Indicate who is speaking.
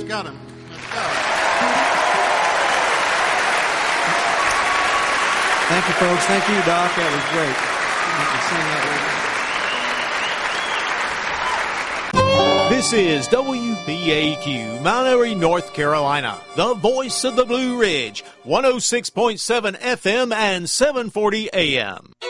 Speaker 1: got him. Let's go.
Speaker 2: Thank you, folks. Thank you, Doc. That was great.
Speaker 3: This is WBAQ, Mount Airy, North Carolina, the voice of the Blue Ridge, 106.7 FM and 740 AM.